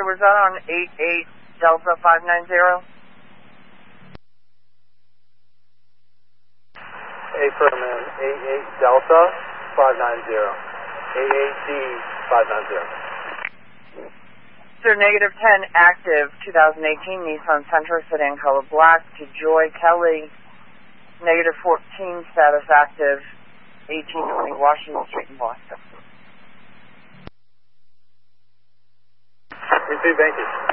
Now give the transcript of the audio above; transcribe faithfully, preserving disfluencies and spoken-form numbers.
was that on eight eight Delta five nine zero? Affirmative, eight eight Delta five nine zero. eight eight D five nine zero. Sir, negative ten, active, twenty eighteen Nissan Sentra sedan color black to Joy Kelly. Negative fourteen, status active, eighteen twenty Washington Street in Boston. Receive, thank you.